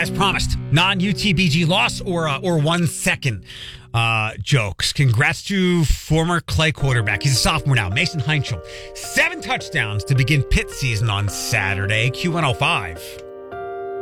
as promised, non-UTBG loss or 1 second jokes. Congrats to former Clay quarterback. He's a sophomore now, Mason Heinschel. 7 touchdowns to begin Pitt season on Saturday. Q105.